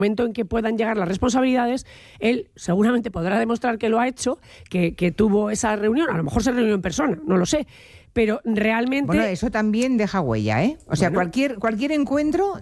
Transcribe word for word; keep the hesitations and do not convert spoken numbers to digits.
momento en que puedan llegar las responsabilidades, él seguramente podrá demostrar que lo ha hecho, que, que tuvo esa reunión, a lo mejor se reunió en persona, no lo sé, pero realmente... Bueno, eso también deja huella, ¿eh? O sea, bueno. cualquier, cualquier encuentro